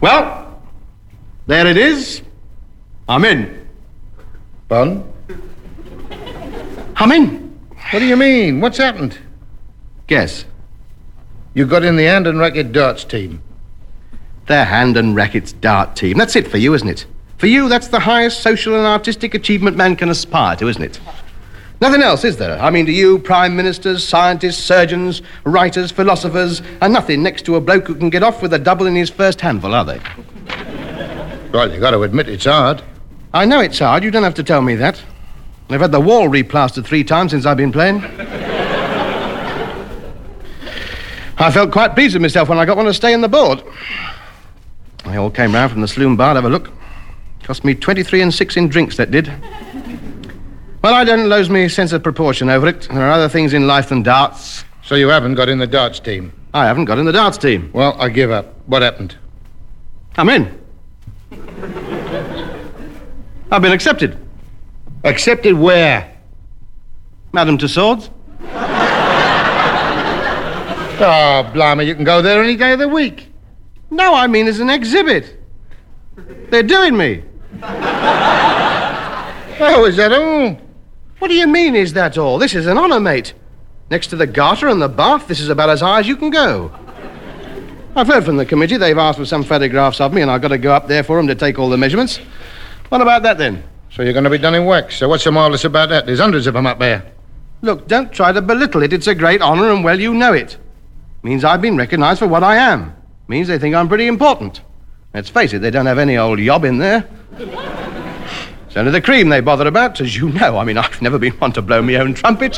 Well, there it is. I'm in. Pardon? I'm in. What do you mean? What's happened? Guess. You got in the hand and racket darts team. The Hand and Rackets dart team. That's it for you, isn't it? For you, that's the highest social and artistic achievement man can aspire to, isn't it? Nothing else, is there? I mean, to you, prime ministers, scientists, surgeons, writers, philosophers, are nothing next to a bloke who can get off with a double in his first handful, are they? Well, you got to admit it's hard. I know it's hard. You don't have to tell me that. I've had the wall replastered 3 times since I've been playing. I felt quite pleased with myself when I got one to stay in the board. They all came round from the saloon bar to have a look. Cost me 23 and 6 in drinks, that did. Well, I don't lose me sense of proportion over it. There are other things in life than darts. So you haven't got in the darts team? I haven't got in the darts team. Well, I give up. What happened? I'm in. I've been accepted. Accepted where? Madame Tussauds. Oh, blimey, you can go there any day of the week. No, I mean as an exhibit. They're doing me. Oh, is that all? What do you mean, is that all? This is an honour, mate. Next to the garter and the bath, this is about as high as you can go. I've heard from the committee. They've asked for some photographs of me, and I've got to go up there for them to take all the measurements. What about that, then? So you're going to be done in wax. So what's so marvellous about that? There's hundreds of them up there. Look, don't try to belittle it. It's a great honour, and well, you know it. Means I've been recognised for what I am. Means they think I'm pretty important. Let's face it, they don't have any old yob in there. It's only the cream they bother about, as you know. I mean, I've never been one to blow my own trumpet.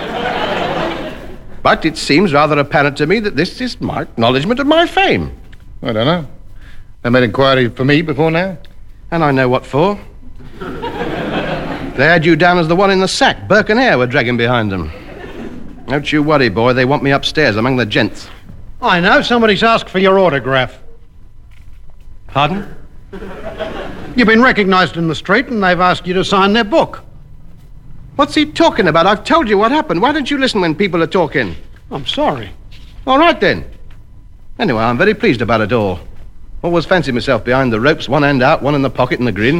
But it seems rather apparent to me that this is my acknowledgement of my fame. I don't know. They made inquiry for me before now? And I know what for. They had you down as the one in the sack. Burke and Hare were dragging behind them. Don't you worry, boy. They want me upstairs among the gents. I know. Somebody's asked for your autograph. Pardon? You've been recognised in the street and they've asked you to sign their book. What's he talking about? I've told you what happened. Why don't you listen when people are talking? I'm sorry. All right, then. Anyway, I'm very pleased about it all. Always fancied myself behind the ropes, one hand out, one in the pocket and the grin.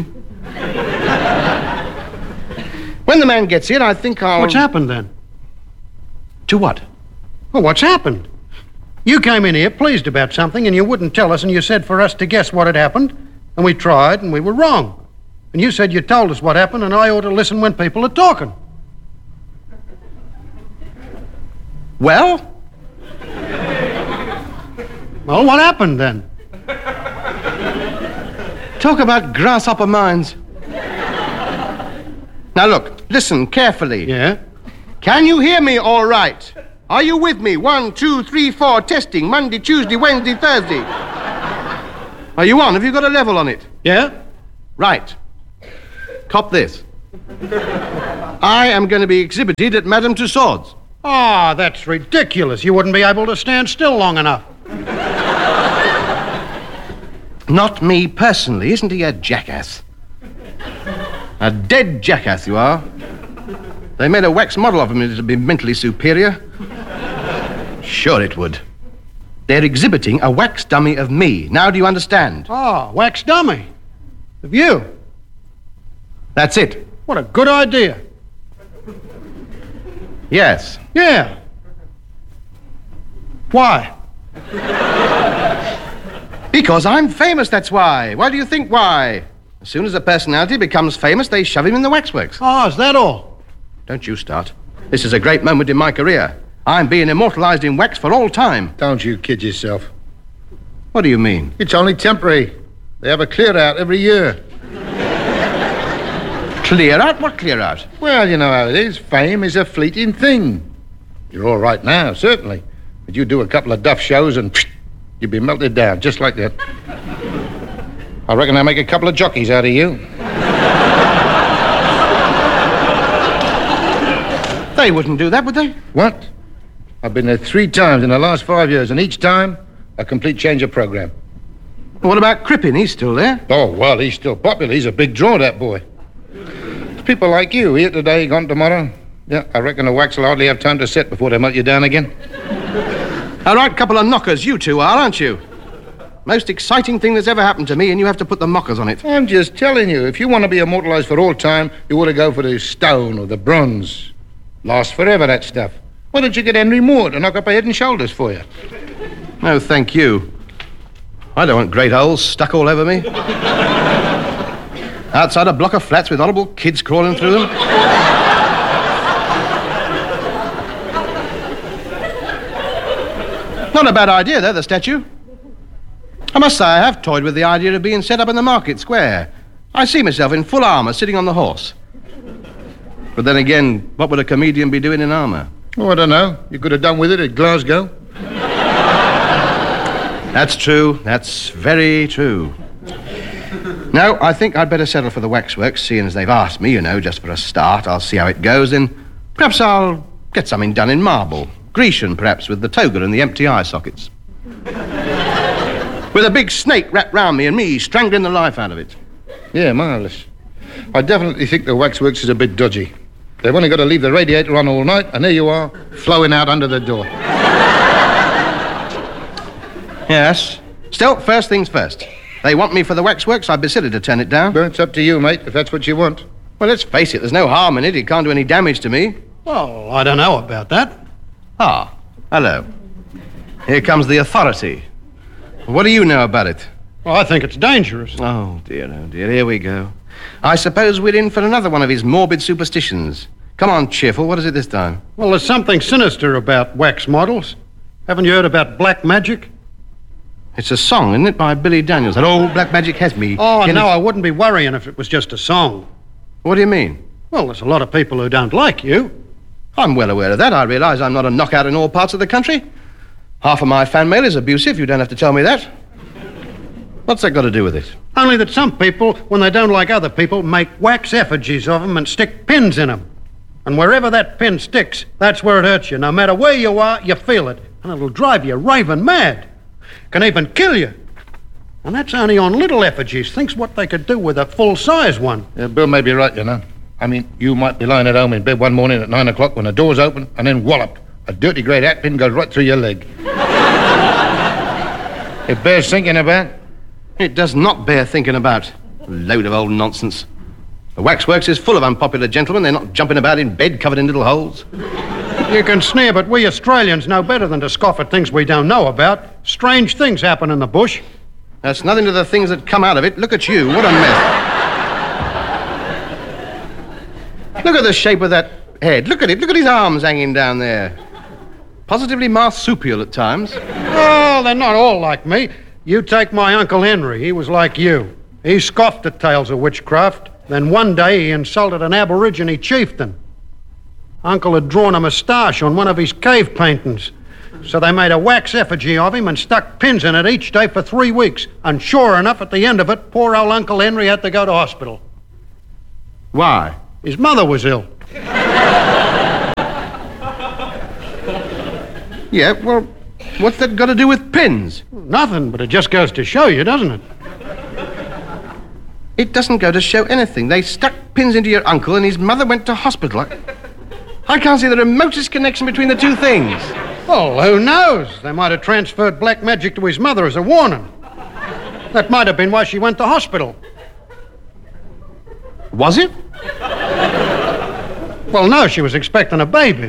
When the man gets in, I think I'll... What's happened, then? To what? Well, what's happened? You came in here pleased about something and you wouldn't tell us, and you said for us to guess what had happened, and we tried and we were wrong. And you said you told us what happened and I ought to listen when people are talking. Well? Well, what happened then? Talk about grasshopper minds. Now look, listen carefully. Yeah? Can you hear me all right? Are you with me? 1, 2, 3, 4, testing. Monday, Tuesday, Wednesday, Thursday. Are you on? Have you got a level on it? Yeah? Right. Cop this. I am going to be exhibited at Madame Tussauds. Ah, that's ridiculous. You wouldn't be able to stand still long enough. Not me personally. Isn't he a jackass? A dead jackass, you are. They made a wax model of him to be mentally superior. Sure it would. They're exhibiting a wax dummy of me. Now do you understand? Ah, wax dummy. Of you. That's it. What a good idea. Yes. Yeah. Why? Because I'm famous, that's why. Why do you think why? As soon as a personality becomes famous, they shove him in the waxworks. Oh, is that all? Don't you start. This is a great moment in my career. I'm being immortalized in wax for all time. Don't you kid yourself. What do you mean? It's only temporary. They have a clear out every year. Clear out? What clear out? Well, you know how it is. Fame is a fleeting thing. You're all right now, certainly. But you do a couple of duff shows and you'd be melted down, just like that. I reckon I'll make a couple of jockeys out of you. They wouldn't do that, would they? What? I've been there 3 times in the last 5 years, and each time, a complete change of program. What about Crippen? He's still there. Oh, well, he's still popular. He's a big draw, that boy. It's people like you, here today, gone tomorrow. Yeah, I reckon the wax will hardly have time to set before they melt you down again. All right, couple of knockers, you two are, aren't you? Most exciting thing that's ever happened to me, and you have to put the mockers on it. I'm just telling you, if you want to be immortalised for all time, you ought to go for the stone or the bronze. Lasts forever, that stuff. Why don't you get Henry Moore to knock up a Head and Shoulders for you? No, thank you. I don't want great holes stuck all over me. Outside a block of flats with horrible kids crawling through them. Not a bad idea, though, the statue. I must say, I have toyed with the idea of being set up in the market square. I see myself in full armour, sitting on the horse. But then again, what would a comedian be doing in armour? Oh, I don't know. You could have done with it at Glasgow. That's true. That's very true. No, I think I'd better settle for the waxworks, seeing as they've asked me, just for a start. I'll see how it goes, and perhaps I'll get something done in marble. Grecian, perhaps, with the toga and the empty eye sockets. With a big snake wrapped round me and me strangling the life out of it. Yeah, marvellous. I definitely think the waxworks is a bit dodgy. They've only got to leave the radiator on all night, and there you are, flowing out under the door. Yes. Still, first things first. They want me for the waxworks, I'd be silly to turn it down. But it's up to you, mate, if that's what you want. Well, let's face it, there's no harm in it. It can't do any damage to me. Well, I don't know about that. Ah, hello. Here comes the authority. What do you know about it? Well, I think it's dangerous. Oh, dear, here we go. I suppose we're in for another one of his morbid superstitions. Come on, Cheerful, what is it this time? Well, there's something sinister about wax models. Haven't you heard about black magic? It's a song, isn't it, by Billy Daniels? That old black magic has me. Oh, no, I wouldn't be worrying if it was just a song. What do you mean? Well, there's a lot of people who don't like you. I'm well aware of that. I realise I'm not a knockout in all parts of the country. Half of my fan mail is abusive. You don't have to tell me that. What's that got to do with it? Only that some people, when they don't like other people, make wax effigies of them and stick pins in them. And wherever that pin sticks, that's where it hurts you. No matter where you are, you feel it. And it'll drive you raving mad. Can even kill you. And that's only on little effigies. Thinks what they could do with a full-size one. Yeah, Bill may be right, I mean, you might be lying at home in bed one morning at 9 o'clock when the door's open, and then wallop, a dirty great hat pin goes right through your leg. It bears thinking about. It does not bear thinking about. Load of old nonsense. The waxworks is full of unpopular gentlemen. They're not jumping about in bed covered in little holes. You can sneer, but we Australians know better than to scoff at things we don't know about. Strange things happen in the bush. That's nothing to the things that come out of it. Look at you. What a mess. Look at the shape of that head. Look at it. Look at his arms hanging down there. Positively marsupial at times. Oh, they're not all like me. You take my Uncle Henry. He was like you. He scoffed at tales of witchcraft. Then one day he insulted an Aborigine chieftain. Uncle had drawn a moustache on one of his cave paintings. So they made a wax effigy of him and stuck pins in it each day for 3 weeks. And sure enough, at the end of it, poor old Uncle Henry had to go to hospital. Why? His mother was ill. Yeah, well, what's that got to do with pins? Nothing, but it just goes to show you, doesn't it? It doesn't go to show anything. They stuck pins into your uncle and his mother went to hospital. I can't see the remotest connection between the two things. Well, who knows? They might have transferred black magic to his mother as a warning. That might have been why she went to hospital. Was it? Well, no, she was expecting a baby.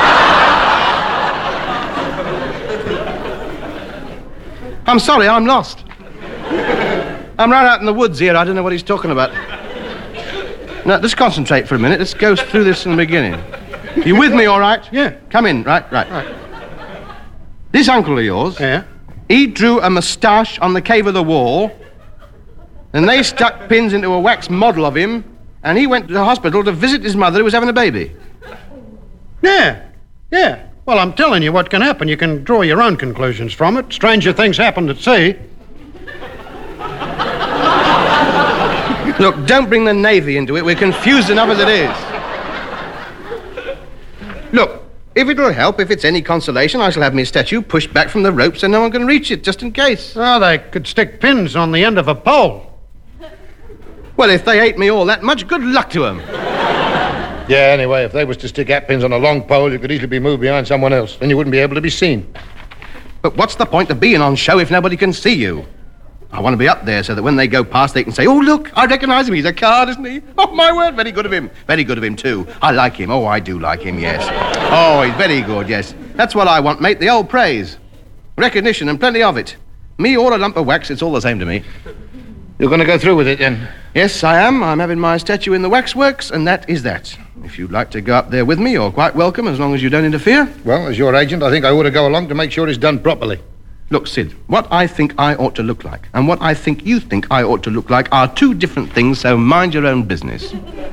I'm sorry, I'm lost. I'm right out in the woods here. I don't know what he's talking about. Now, let's concentrate for a minute. Let's go through this from the beginning. You with me, all right? Yeah. Come in. Right. This uncle of yours, Yeah? he drew a moustache on the cave of the wall, and they stuck pins into a wax model of him, and he went to the hospital to visit his mother who was having a baby. Yeah. Well, I'm telling you what can happen. You can draw your own conclusions from it. Stranger things happen at sea. Look, don't bring the Navy into it. We're confused enough as it is. Look, if it'll help, if it's any consolation, I shall have my statue pushed back from the rope so no one can reach it, just in case. Oh, they could stick pins on the end of a pole. Well, if they hate me all that much, good luck to them. Yeah, anyway, if they was to stick hat pins on a long pole, you could easily be moved behind someone else. Then you wouldn't be able to be seen. But what's the point of being on show if nobody can see you? I want to be up there so that when they go past, they can say, oh, look, I recognize him. He's a card, isn't he? Oh, my word, very good of him. Very good of him, too. I like him. Oh, I do like him, yes. Oh, he's very good, yes. That's what I want, mate, the old praise. Recognition and plenty of it. Me or a lump of wax, it's all the same to me. You're going to go through with it, then? Yes, I am. I'm having my statue in the waxworks, and that is that. If you'd like to go up there with me, you're quite welcome, as long as you don't interfere. Well, as your agent, I think I ought to go along to make sure it's done properly. Look, Sid, what I think I ought to look like and what I think you think I ought to look like are two different things, so mind your own business.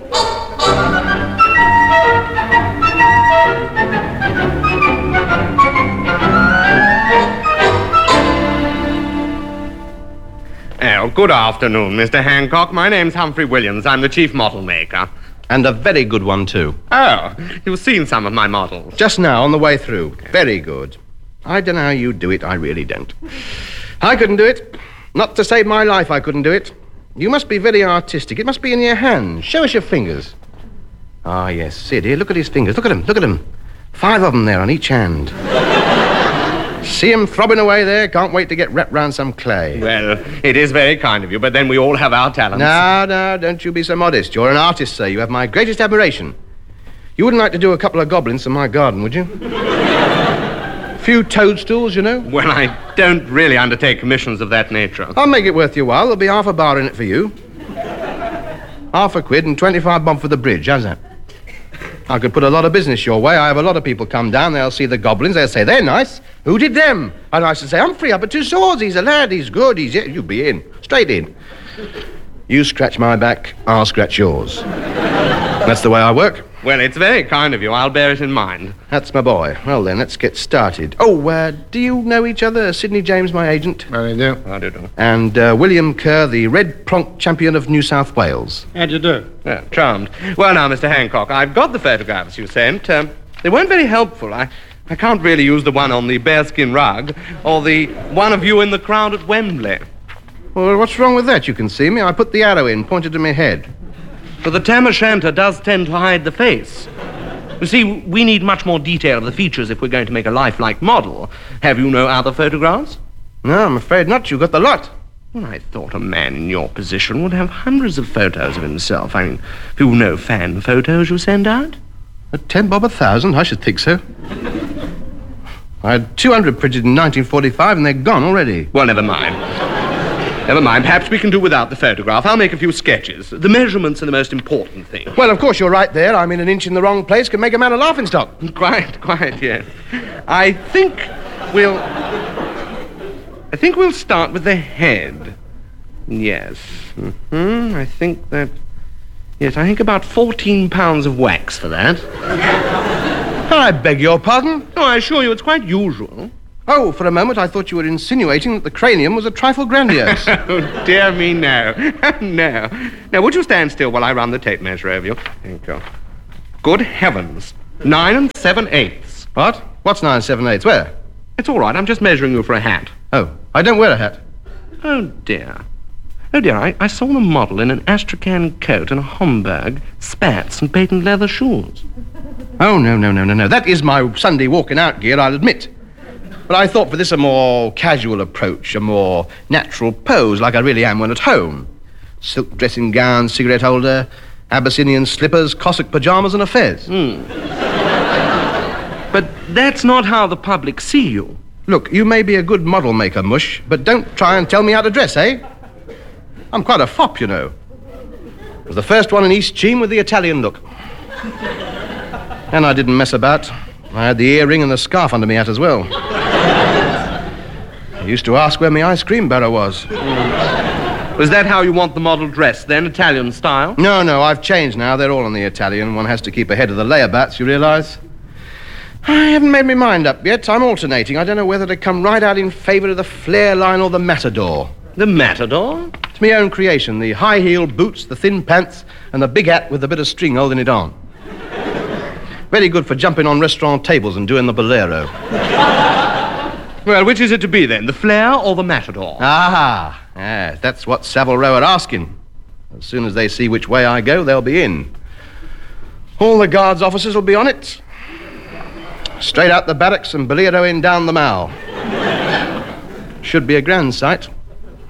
Oh, good afternoon, Mr. Hancock. My name's Humphrey Williams. I'm the chief model maker. And a very good one, too. Oh, you've seen some of my models. Just now, on the way through. Very good. I don't know how you do it, I really don't. I couldn't do it. Not to save my life, I couldn't do it. You must be very artistic. It must be in your hands. Show us your fingers. Ah, yes, Sid, here, look at his fingers. Look at them. 5 of them there on each hand. See him throbbing away there? Can't wait to get wrapped round some clay. Well, it is very kind of you, but then we all have our talents. No, don't you be so modest. You're an artist, sir. You have my greatest admiration. You wouldn't like to do a couple of goblins in my garden, would you? A few toadstools, you know? Well, I don't really undertake commissions of that nature. I'll make it worth your while. There'll be half a bar in it for you. £1 and 25 bob for the bridge. How's that? I could put a lot of business your way. I have a lot of people come down. They'll see the goblins. They'll say, they're nice. Who did them? And I should say, Humphrey up at 2 Swords. He's a lad. He's good. You'll be in. Straight in. You scratch my back, I'll scratch yours. That's the way I work. Well, it's very kind of you. I'll bear it in mind. That's my boy. Well, then, let's get started. Oh, do you know each other? Sidney James, my agent. I do. I do. And William Kerr, the Red Plonk champion of New South Wales. How'd you do? Yeah, charmed. Well, now, Mr. Hancock, I've got the photographs you sent. They weren't very helpful. I can't really use the one on the bearskin rug or the one of you in the crowd at Wembley. Well, what's wrong with that? You can see me. I put the arrow in, pointed to my head. But the tam o' shanter does tend to hide the face. You see, we need much more detail of the features if we're going to make a lifelike model. Have you no other photographs? No, I'm afraid not. You got the lot. Well, I thought a man in your position would have hundreds of photos of himself. I mean, have you no fan photos you send out? At 10 bob 1,000? I should think so. I had 200 printed in 1945 and they're gone already. Well, never mind. Never mind. Perhaps we can do without the photograph. I'll make a few sketches. The measurements are the most important thing. Well, of course, you're right there. I'm in an inch in the wrong place. Can make a man a laughingstock. Quite, yes. I think we'll start with the head. Yes. I think about 14 pounds of wax for that. I beg your pardon? Oh, I assure you it's quite usual. Oh, for a moment I thought you were insinuating that the cranium was a trifle grandiose. Oh, dear me, no. No. Now, would you stand still while I run the tape measure over you? Thank you. Good heavens. 9 7/8. What? What's 9 7/8? Where? It's all right. I'm just measuring you for a hat. Oh, I don't wear a hat. Oh, dear. I saw the model in an astrakhan coat and a Homburg, spats and patent leather shoes. Oh, no. That is my Sunday walking out gear, I'll admit. But I thought for this a more casual approach, a more natural pose, like I really am when at home. Silk dressing gown, cigarette holder, Abyssinian slippers, Cossack pajamas and a fez. But that's not how the public see you. Look, you may be a good model maker, Mush, but don't try and tell me how to dress, eh? I'm quite a fop, you know. I was the first one in East Cheam with the Italian look. And I didn't mess about. I had the earring and the scarf under my hat as well. I used to ask where my ice cream barrow was. Was that how you want the model dressed, then, Italian style? No, I've changed now. They're all in the Italian. One has to keep ahead of the layabouts, you realise? I haven't made my mind up yet. I'm alternating. I don't know whether to come right out in favour of the flare line or the matador. The matador? It's my own creation. The high-heeled boots, the thin pants, and the big hat with a bit of string holding it on. Very good for jumping on restaurant tables and doing the bolero. Well, which is it to be, then? The flare or the matador? Ah, yes, that's what Savile Row are asking. As soon as they see which way I go, they'll be in. All the guards' officers will be on it. Straight out the barracks and bolero in down the Mall. Should be a grand sight.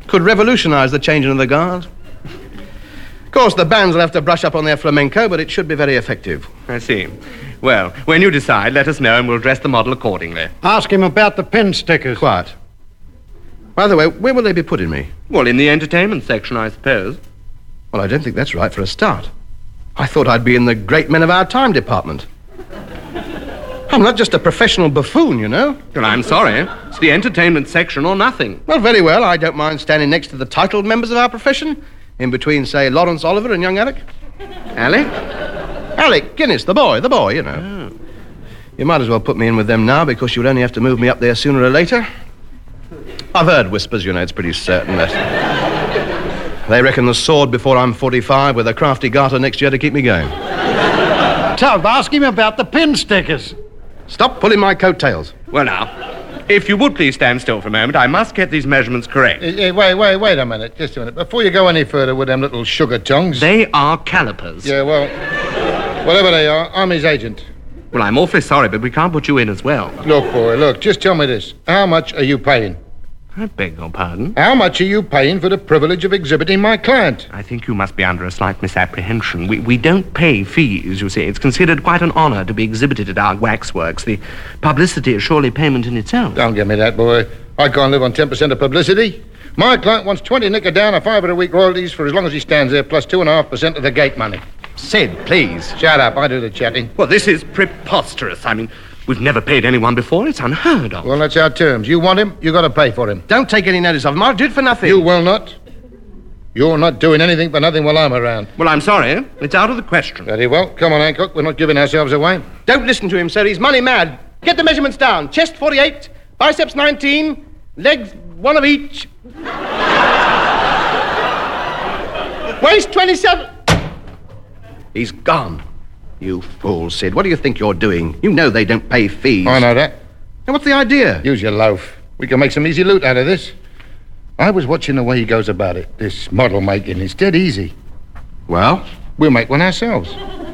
Could revolutionize the changing of the guard. Of course, the bands will have to brush up on their flamenco, but it should be very effective. I see. Well, when you decide, let us know and we'll dress the model accordingly. Ask him about the pin stickers. Quiet. By the way, where will they be putting me? Well, in the entertainment section, I suppose. Well, I don't think that's right for a start. I thought I'd be in the great men of our time department. I'm not just a professional buffoon, you know. Well, I'm sorry. It's the entertainment section or nothing. Well, very well. I don't mind standing next to the titled members of our profession, in between, say, Lawrence Oliver and young Alec. Alec? Alec Guinness, the boy, you know. Oh. You might as well put me in with them now, because you'll only have to move me up there sooner or later. I've heard whispers, you know, it's pretty certain that they reckon the sword before I'm 45 with a crafty garter next year to keep me going. Tub, ask him about the pin stickers. Stop pulling my coattails. Well, now, if you would please stand still for a moment, I must get these measurements correct. Wait a minute. Just a minute. Before you go any further with them little sugar tongues... They are calipers. Yeah, well, whatever they are, I'm his agent. Well, I'm awfully sorry, but we can't put you in as well. Look, boy, look, just tell me this. How much are you paying? I beg your pardon? How much are you paying for the privilege of exhibiting my client? I think you must be under a slight misapprehension. We don't pay fees, you see. It's considered quite an honor to be exhibited at our waxworks. The publicity is surely payment in itself. Don't give me that, boy. I can't live on 10% of publicity. My client wants 20 knicker down a $5 a week royalties for as long as he stands there, plus 2.5% of the gate money. Sid, please. Shut up. I do the chatting. Well, this is preposterous. I mean, we've never paid anyone before. It's unheard of. Well, that's our terms. You want him, you got to pay for him. Don't take any notice of him. I'll do it for nothing. You will not. You're not doing anything for nothing while I'm around. Well, I'm sorry. It's out of the question. Very well. Come on, Hancock. We're not giving ourselves away. Don't listen to him, sir. He's money mad. Get the measurements down. Chest 48, biceps 19, legs 1 of each. Waist 27. He's gone. You fool, Sid. What do you think you're doing? You know they don't pay fees. I know that. Now, what's the idea? Use your loaf. We can make some easy loot out of this. I was watching the way he goes about it. This model making. It's dead easy. Well? We'll make one ourselves.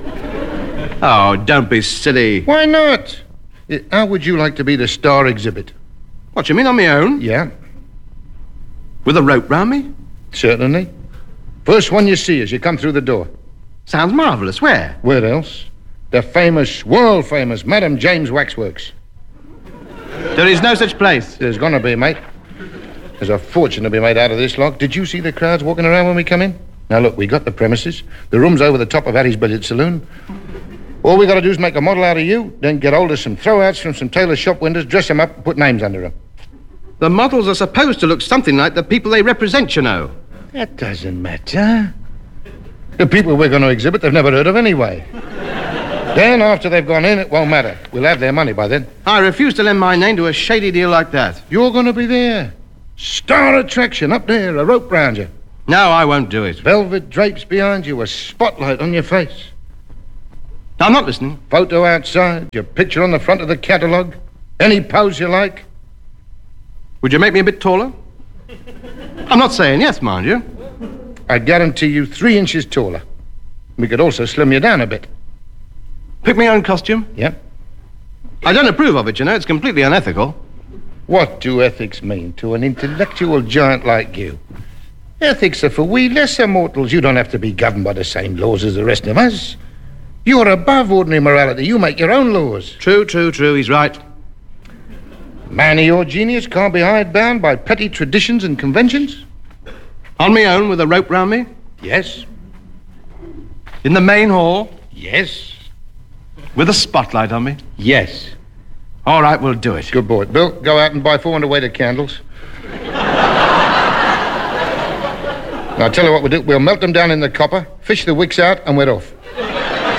Oh, don't be silly. Why not? How would you like to be the star exhibit? What, you mean on my own? Yeah. With a rope round me? Certainly. First one you see as you come through the door. Sounds marvellous. Where? Where else? The famous, world-famous Madam James Waxworks. There is no such place. There's gonna be, mate. There's a fortune to be made out of this lot. Did you see the crowds walking around when we come in? Now, look, we got the premises. The room's over the top of Harry's billiard saloon. All we got to do is make a model out of you, then get hold of some throwouts from some tailor shop windows, dress them up, and put names under them. The models are supposed to look something like the people they represent, you know. That doesn't matter. The people we're going to exhibit, they've never heard of anyway. Then, after they've gone in, it won't matter. We'll have their money by then. I refuse to lend my name to a shady deal like that. You're going to be there. Star attraction up there, a rope round you. No, I won't do it. Velvet drapes behind you, a spotlight on your face. I'm not listening. Photo outside, your picture on the front of the catalogue. Any pose you like. Would you make me a bit taller? I'm not saying yes, mind you. I guarantee you 3 inches taller. We could also slim you down a bit. Pick my own costume? Yep. I don't approve of it, you know. It's completely unethical. What do ethics mean to an intellectual giant like you? Ethics are for we lesser mortals. You don't have to be governed by the same laws as the rest of us. You're above ordinary morality. You make your own laws. True. He's right. Man of your genius can't be hidebound by petty traditions and conventions. On my own with a rope round me? Yes. In the main hall? Yes. With a spotlight on me? Yes. All right, we'll do it. Good boy. Bill, go out and buy 400 weighted candles. Now, I'll tell you what we'll do. We'll melt them down in the copper, fish the wicks out, and we're off.